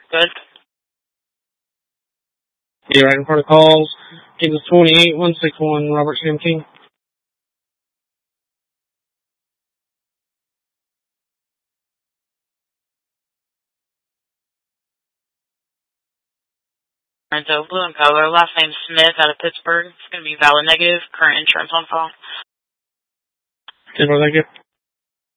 Good. Yeah, right in front of calls. Kansas 28161, Robert Sam King. So blue and color. Last name Smith out of Pittsburgh. It's going to be valid negative. Current insurance on file. Thank you.